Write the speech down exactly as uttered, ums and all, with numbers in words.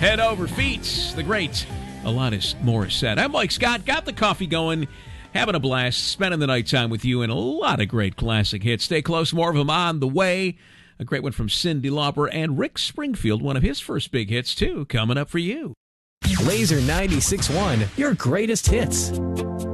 Head Over Feet, the great Alanis Morissette. I'm Mike Scott, got the coffee going, having a blast, spending the nighttime with you, and a lot of great classic hits. Stay close, more of them on the way. A great one from Cyndi Lauper and Rick Springfield, one of his first big hits, too, coming up for you. Laser ninety-six point one, your greatest hits.